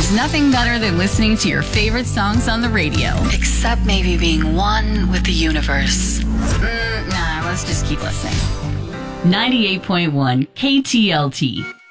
There's nothing better than listening to your favorite songs on the radio. Except maybe being one with the universe. Nah, let's just keep listening. 98.1 KTLT.